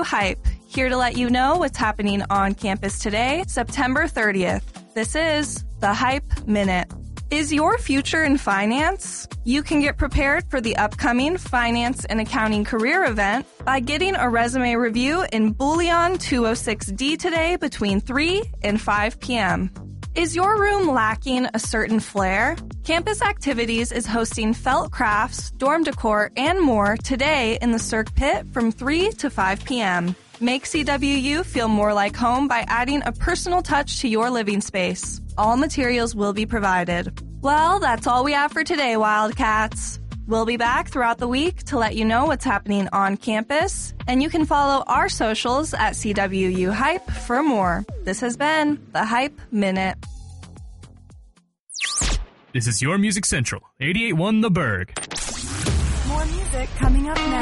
Hype, here to let you know what's happening on campus today, September 30th. This is the Hype Minute. Is your future in finance? You can get prepared for the upcoming Finance and Accounting Career event by getting a resume review in Bullion 206D today between 3 and 5 p.m. Is your room lacking a certain flair? Campus Activities is hosting felt crafts, dorm decor, and more today in the Cirque Pit from 3 to 5 p.m. Make CWU feel more like home by adding a personal touch to your living space. All materials will be provided. Well, that's all we have for today, Wildcats. We'll be back throughout the week to let you know what's happening on campus, and you can follow our socials at CWU Hype for more. This has been the Hype Minute. This is your Music Central, 88.1 The Berg. More music coming up now.